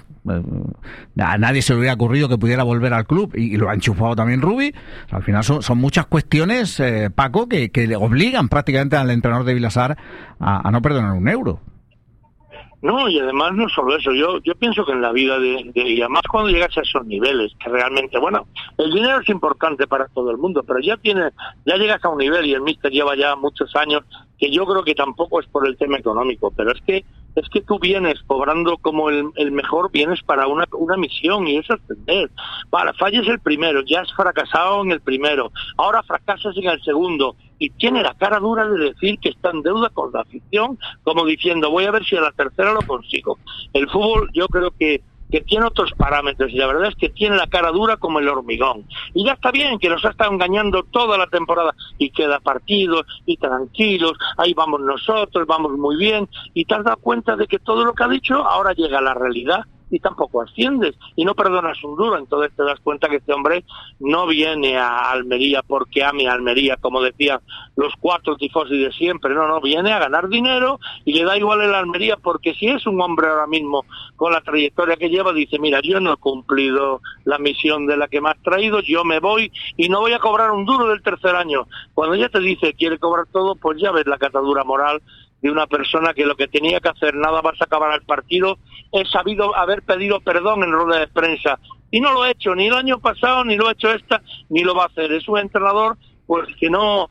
A nadie se le hubiera ocurrido que pudiera volver al club y lo ha enchufado también Rubi. Al final son muchas cuestiones, Paco, que le obligan prácticamente al entrenador de Vilasar a no perdonar un euro. No, y además no solo eso, yo pienso que en la vida y además cuando llegas a esos niveles, que realmente, el dinero es importante para todo el mundo, pero ya llegas a un nivel y el míster lleva ya muchos años, que yo creo que tampoco es por el tema económico, pero es que tú vienes cobrando como el mejor, vienes para una misión y eso es ascender. Vale, falles el primero, ya has fracasado en el primero, ahora fracasas en el segundo y tiene la cara dura de decir que está en deuda con la afición, como diciendo voy a ver si a la tercera lo consigo. El fútbol yo creo que tiene otros parámetros y la verdad es que tiene la cara dura como el hormigón. Y ya está bien que nos ha estado engañando toda la temporada y queda partido y tranquilos, ahí vamos nosotros, vamos muy bien y te has dado cuenta de que todo lo que ha dicho ahora llega a la realidad y tampoco asciendes y no perdonas un duro. Entonces te das cuenta que este hombre no viene a Almería porque ame a Almería, como decían los 4 tifosi de siempre, no, viene a ganar dinero y le da igual el Almería, porque si es un hombre ahora mismo con la trayectoria que lleva, dice, mira, yo no he cumplido la misión de la que me has traído, yo me voy y no voy a cobrar un duro del tercer año. Cuando ya te dice quiere cobrar todo, pues ya ves la catadura moral de una persona que lo que tenía que hacer, nada más acabar el partido, es sabido haber pedido perdón en rueda de prensa. Y no lo ha hecho, ni el año pasado, ni lo ha hecho ni lo va a hacer. Es un entrenador pues que no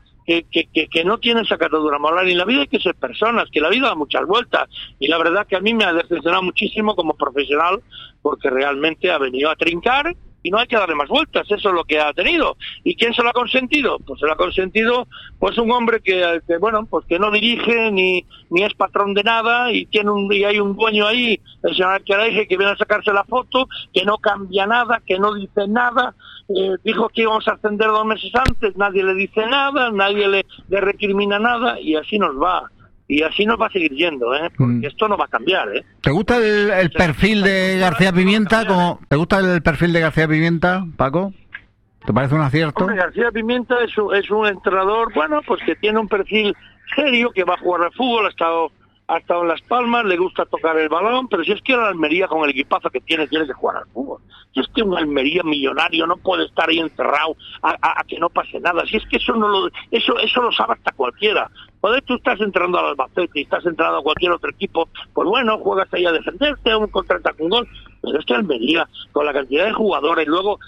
tiene esa catadura moral. Y en la vida hay que ser personas, que la vida da muchas vueltas. Y la verdad que a mí me ha decepcionado muchísimo como profesional, porque realmente ha venido a trincar y no hay que darle más vueltas, eso es lo que ha tenido. ¿Y quién se lo ha consentido? Pues se lo ha consentido pues un hombre que no dirige ni es patrón de nada y hay un dueño ahí, el señor Alcaraz, que viene a sacarse la foto, que no cambia nada, que no dice nada, dijo que íbamos a ascender 2 meses antes, nadie le dice nada, nadie le recrimina nada y así nos va. Y así nos va a seguir yendo, porque esto no va a cambiar, ¿Te gusta el perfil de García Pimienta? ¿Te gusta el perfil de García Pimienta, Paco? ¿Te parece un acierto? Hombre, García Pimienta es un entrenador, pues que tiene un perfil serio, que va a jugar al fútbol, ha estado en Las Palmas, le gusta tocar el balón, pero si es que la Almería con el equipazo que tiene que jugar al fútbol. Si es que un Almería millonario no puede estar ahí encerrado a que no pase nada. Si es que eso lo sabe hasta cualquiera. Joder, tú estás entrando al Albacete y estás entrando a cualquier otro equipo, pues bueno, juegas ahí a defenderte, un contraataque, un gol. Pero es que Almería, con la cantidad de jugadores, luego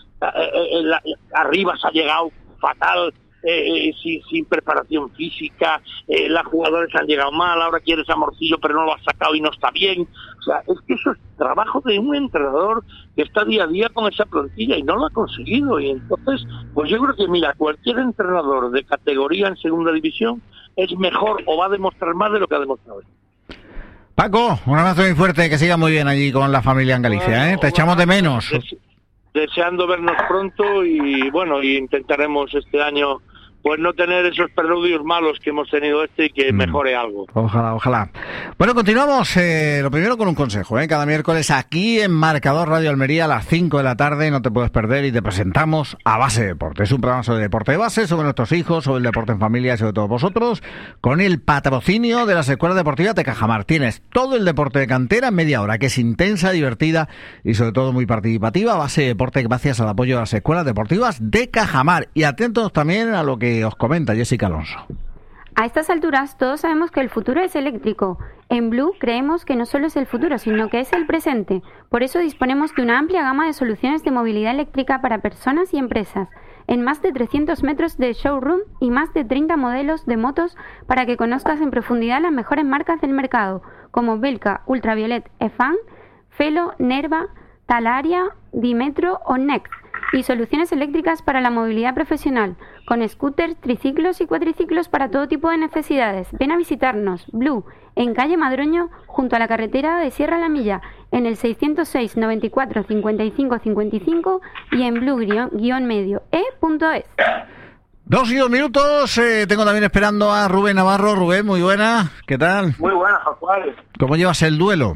arriba se ha llegado fatal, sin preparación física, las jugadores han llegado mal, ahora quieres a Morcillo pero no lo ha sacado y no está bien. O sea, es que eso es trabajo de un entrenador que está día a día con esa plantilla y no lo ha conseguido. Y entonces, pues yo creo que, mira, cualquier entrenador de categoría en segunda división es mejor o va a demostrar más de lo que ha demostrado. Paco, un abrazo muy fuerte, que siga muy bien allí con la familia en Galicia, Te echamos de menos. Deseando vernos pronto y intentaremos este año pues no tener esos preludios malos que hemos tenido y que mejore algo. Ojalá. Bueno, continuamos lo primero con un consejo, cada miércoles aquí en Marcador Radio Almería a las 5 de la tarde, no te puedes perder y te presentamos a Base Deporte. Es un programa sobre deporte de base, sobre nuestros hijos, sobre el deporte en familia y sobre todo vosotros, con el patrocinio de las escuelas deportivas de Cajamar. Tienes todo el deporte de cantera en media hora, que es intensa, divertida y sobre todo muy participativa. Base Deporte, gracias al apoyo de las escuelas deportivas de Cajamar. Y atentos también a lo que os comenta Jessica Alonso. A estas alturas todos sabemos que el futuro es eléctrico. En Blue creemos que no solo es el futuro, sino que es el presente. Por eso disponemos de una amplia gama de soluciones de movilidad eléctrica para personas y empresas. en más de 300 metros de showroom y más de 30 modelos de motos para que conozcas en profundidad las mejores marcas del mercado, como Belka, Ultraviolet, Efan, Felo, Nerva, Talaria, Dimetro o Next, y soluciones eléctricas para la movilidad profesional, con scooters, triciclos y cuatriciclos para todo tipo de necesidades. Ven a visitarnos, Blue, en calle Madroño, junto a la carretera de Sierra La Milla, en el 606 94 55 55 y en blue-medio.es. 2 y 2 minutos, tengo también esperando a Rubén Navarro. Rubén, muy buena, ¿qué tal? Muy buena, Pascual. ¿Cómo llevas el duelo?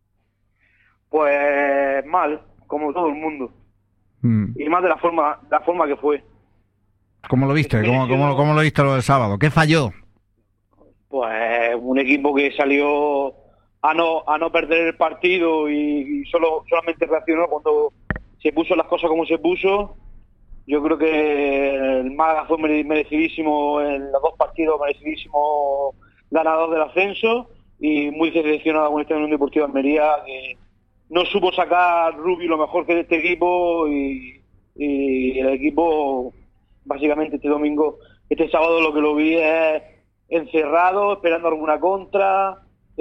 Pues mal, como todo el mundo. Y más de la forma que fue. ¿Cómo lo viste? ¿Cómo lo viste lo del sábado? ¿Qué falló? Pues un equipo que salió a no perder el partido y solamente reaccionó cuando se puso las cosas como se puso. Yo creo que el Málaga fue merecidísimo en los 2 partidos, merecidísimo ganador del ascenso, y muy decepcionado con esta Unión Deportiva Almería, que no supo sacar Rubi lo mejor que de este equipo, y el equipo básicamente este sábado lo que lo vi es encerrado, esperando alguna contra,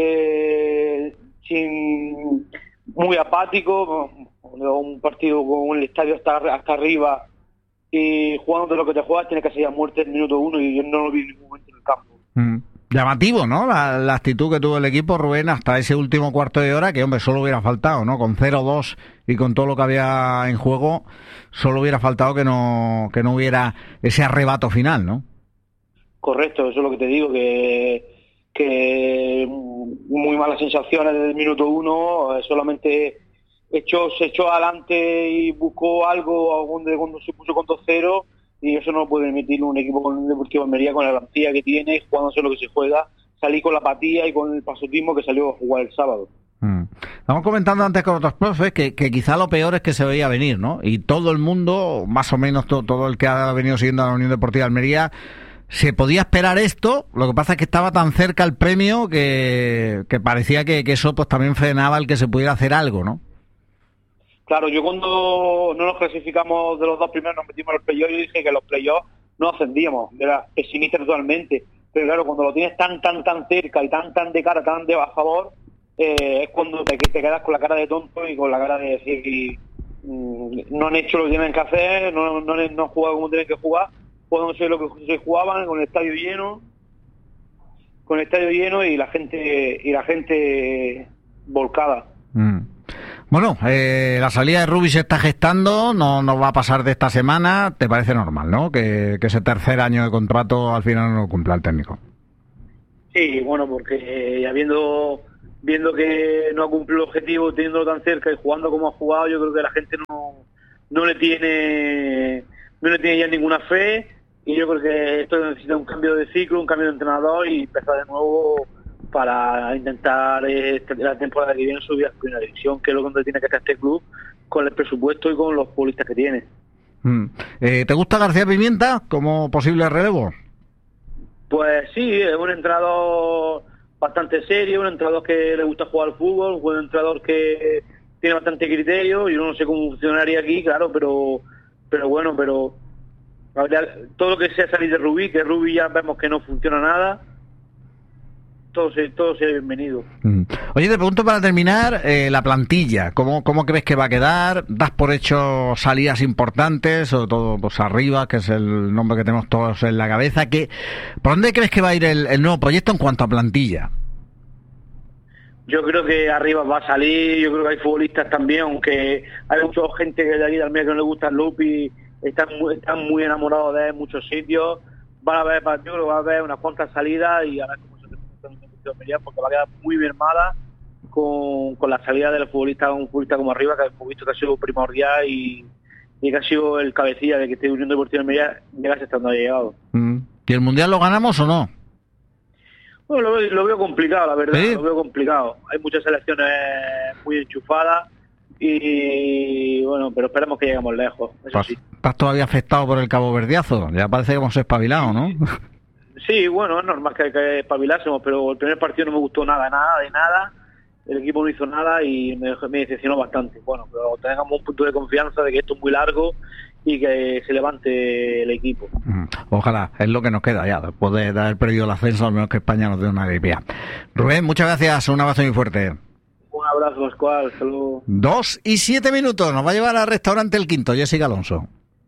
muy apático, un partido con el estadio hasta arriba y jugando de lo que te juegas, tienes que salir a muerte en el minuto 1, y yo no lo vi en ningún momento en el campo. Llamativo, ¿no? La actitud que tuvo el equipo, Rubén, hasta ese último cuarto de hora, que, hombre, solo hubiera faltado, ¿no? Con 0-2 y con todo lo que había en juego, solo hubiera faltado que no hubiera ese arrebato final, ¿no? Correcto, eso es lo que te digo, que muy malas sensaciones desde el minuto 1, solamente se echó adelante y buscó algo cuando se puso con 2-0, y eso no lo puede permitir un equipo con un Deportivo Almería, con la plantilla que tiene, jugándose lo que se juega, salir con la apatía y con el pasotismo que salió a jugar el sábado. Estamos comentando antes con otros profes que quizá lo peor es que se veía venir, ¿no? Y todo el mundo, más o menos todo el que ha venido siguiendo a la Unión Deportiva Almería, se podía esperar esto. Lo que pasa es que estaba tan cerca el premio que parecía que eso pues también frenaba el que se pudiera hacer algo, ¿no? Claro, yo cuando no nos clasificamos de los 2 primeros, nos metimos en los playoffs, yo dije que los playoffs no ascendíamos, era pesimista totalmente, pero claro, cuando lo tienes tan cerca y tan de cara, tan de a favor, es cuando te quedas con la cara de tonto y con la cara de decir que no han hecho lo que tienen que hacer, no han jugado como tienen que jugar, no sé lo que se jugaban, con el estadio lleno y la gente volcada. Bueno, la salida de Rubi se está gestando, no va a pasar de esta semana. ¿Te parece normal, no? Que ese tercer año de contrato al final no lo cumpla el técnico. Sí, bueno, porque viendo que no ha cumplido el objetivo, teniéndolo tan cerca y jugando como ha jugado, yo creo que la gente no le tiene ya ninguna fe, y yo creo que esto necesita un cambio de ciclo, un cambio de entrenador y empezar de nuevo para intentar la temporada que viene subir a la primera división, que es lo que tiene que estar este club, con el presupuesto y con los futbolistas que tiene. ¿Te gusta García Pimienta como posible relevo? Pues sí, es un entrenador bastante serio, un entrenador que le gusta jugar al fútbol, un buen entrenador que tiene bastante criterio. Yo no sé cómo funcionaría aquí, claro, pero todo lo que sea salir de Rubí, que Rubí ya vemos que no funciona nada, todo sea bienvenido. Oye, te pregunto para terminar, la plantilla, ¿cómo crees que va a quedar? ¿Das por hecho salidas importantes o todo pues arriba, que es el nombre que tenemos todos en la cabeza? ¿Por dónde crees que va a ir el nuevo proyecto en cuanto a plantilla? Yo creo que arriba va a salir, yo creo que hay futbolistas también, aunque hay mucha gente de aquí de Almería que no le gusta el Lupi, están muy enamorados de él en muchos sitios. Yo creo que va a haber unas cuantas salidas y a ver cómo se Almería, porque va a quedar muy bien mala con la salida del futbolista, un futbolista como arriba, que hemos visto que ha sido primordial y que ha sido el cabecilla de que este Unión Deportiva Almería llegase hasta donde ha llegado. ¿Y el Mundial lo ganamos o no? Bueno, lo veo complicado, la verdad. ¿Sí? Lo veo complicado. Hay muchas selecciones muy enchufadas y bueno, pero esperemos que lleguemos lejos, eso sí. ¿Estás todavía afectado por el caboverdiazo? Ya parece que hemos espabilado, ¿no? Sí, bueno, es normal que espabilásemos, pero el primer partido no me gustó nada. El equipo no hizo nada y me decepcionó bastante. Bueno, pero tengamos un punto de confianza de que esto es muy largo y que se levante el equipo. Ojalá, es lo que nos queda ya, después de haber perdido el ascenso, al menos que España nos dé una alegría. Rubén, muchas gracias, un abrazo muy fuerte. Un abrazo, Pascual, saludos. 2:07, nos va a llevar al restaurante El Quinto, Jessica Alonso.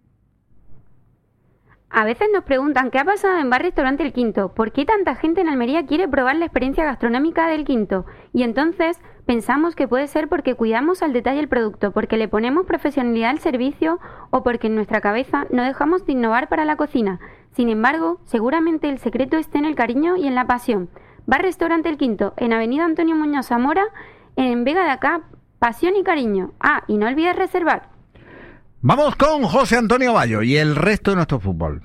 A veces nos preguntan qué ha pasado en Bar Restaurante El Quinto, por qué tanta gente en Almería quiere probar la experiencia gastronómica del Quinto. Y entonces pensamos que puede ser porque cuidamos al detalle el producto, porque le ponemos profesionalidad al servicio o porque en nuestra cabeza no dejamos de innovar para la cocina. Sin embargo, seguramente el secreto esté en el cariño y en la pasión. Bar Restaurante El Quinto, en Avenida Antonio Muñoz Zamora, en Vega de Acá, pasión y cariño. Ah, y no olvides reservar. Vamos con José Antonio Bayo y el resto de nuestro fútbol.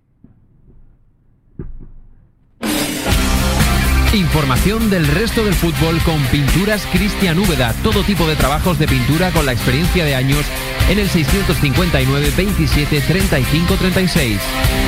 Información del resto del fútbol con Pinturas Cristian Úbeda. Todo tipo de trabajos de pintura con la experiencia de años en el 659 27 35 36.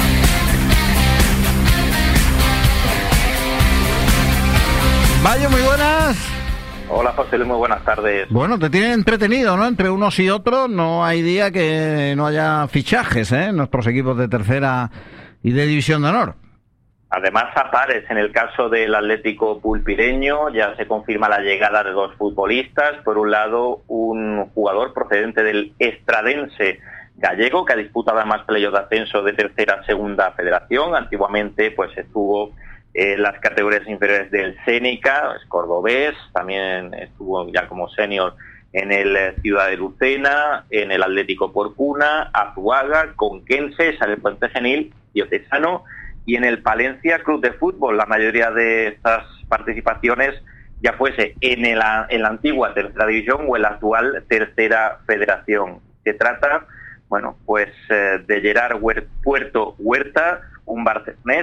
Bayo, muy buenas. Hola José Luis, muy buenas tardes. Bueno, te tienen entretenido, ¿no? Entre unos y otros no hay día que no haya fichajes, ¿eh? En nuestros equipos de tercera y de división de honor. Además, a pares, en el caso del Atlético Pulpireño ya se confirma la llegada de dos futbolistas. Por un lado, un jugador procedente del Estradense gallego que ha disputado además playoff de ascenso de tercera a segunda federación. Antiguamente pues estuvo en las categorías inferiores del Cénica, es cordobés, también estuvo ya como senior en el Ciudad de Lucena, en el Atlético Porcuna, Azuaga, Conquense, San Puente Genil, Diocesano y en el Palencia Club de Fútbol. La mayoría de estas participaciones ya fuese en la antigua tercera división o en la actual tercera federación. Se trata, bueno, pues de Gerard Puerto Huerta, un barcelonés,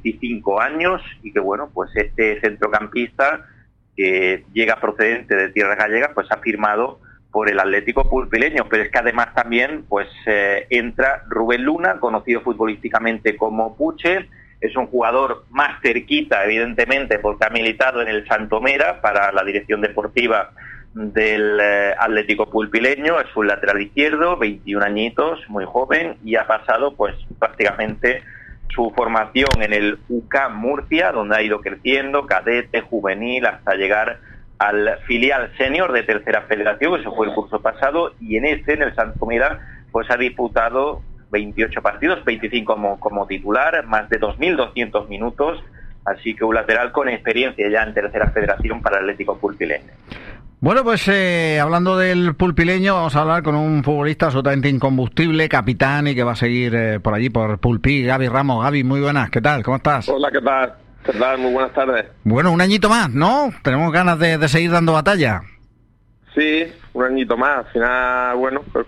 25 años, y que bueno, pues este centrocampista que llega procedente de tierras gallegas, pues ha firmado por el Atlético Pulpileño. Pero es que además también pues entra Rubén Luna, conocido futbolísticamente como Puche. Es un jugador más cerquita, evidentemente, porque ha militado en el Santomera para la dirección deportiva del Atlético Pulpileño. Es un lateral izquierdo, 21 añitos, muy joven, y ha pasado pues prácticamente su formación en el UK Murcia, donde ha ido creciendo, cadete, juvenil, hasta llegar al filial senior de tercera federación. Eso fue el curso pasado, y en en el Santomera, pues ha disputado 28 partidos, 25 como titular, más de 2.200 minutos, así que un lateral con experiencia ya en tercera federación para el Atlético Pulpileño. Bueno, pues hablando del Pulpileño, vamos a hablar con un futbolista absolutamente incombustible, capitán, y que va a seguir por allí, por Pulpí, Gaby Ramos. Gaby, muy buenas, ¿qué tal? ¿Cómo estás? Hola, ¿qué tal? ¿Qué tal? Muy buenas tardes. Bueno, un añito más, ¿no? Tenemos ganas de seguir dando batalla. Sí, un añito más. Al final, bueno, pues